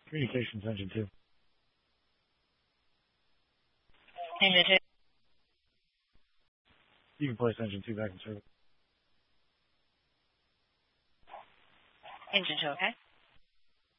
Communications engine 2. Engine 2. You can place engine 2 back in service. Engine 2, okay?